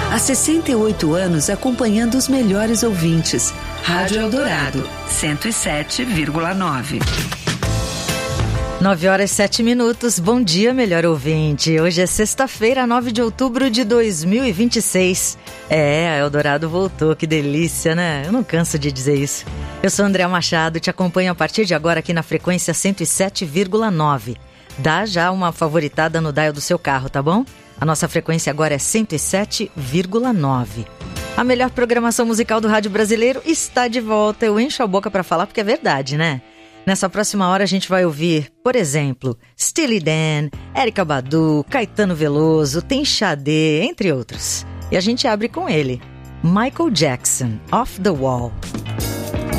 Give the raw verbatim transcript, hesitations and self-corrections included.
Há sessenta e oito anos acompanhando os melhores ouvintes. Rádio Eldorado, cento e sete vírgula nove. nove horas e sete minutos. Bom dia, melhor ouvinte. Hoje é sexta-feira, nove de outubro de dois mil e vinte e seis. É, a Eldorado voltou, que delícia, né? Eu não canso de dizer isso. Eu sou Andréa Machado, te acompanho a partir de agora aqui na frequência cento e sete vírgula nove. Dá já uma favoritada no dial do seu carro, tá bom? A nossa frequência agora é cento e sete vírgula nove. A melhor programação musical do rádio brasileiro está de volta. Eu encho a boca pra falar porque é verdade, né? Nessa próxima hora a gente vai ouvir, por exemplo, Steely Dan, Erykah Badu, Caetano Veloso, tem Xadê, entre outros. E a gente abre com ele, Michael Jackson, Off the Wall.